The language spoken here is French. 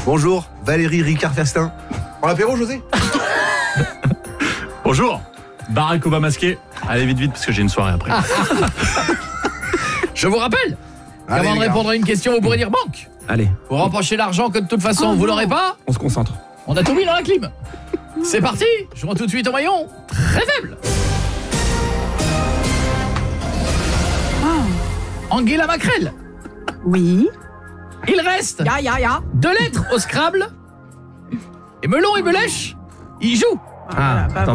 Bonjour, Valérie Ricard Festin. En apéro, José? Bonjour, Barack Obama masqué. Allez vite parce que j'ai une soirée après. Je vous rappelle qu'avant de répondre à une question, vous pourrez dire banque. Allez, Pour empocher l'argent que de toute façon, vous l'aurez pas. on se concentre. On a tout mis dans la clim. C'est parti, jouons tout de suite au maillon très faible. Angela Macrel. Oui. Il reste Ya. 2 lettres au Scrabble. Et Melon et Melèche, ils jouent. Voilà, bah,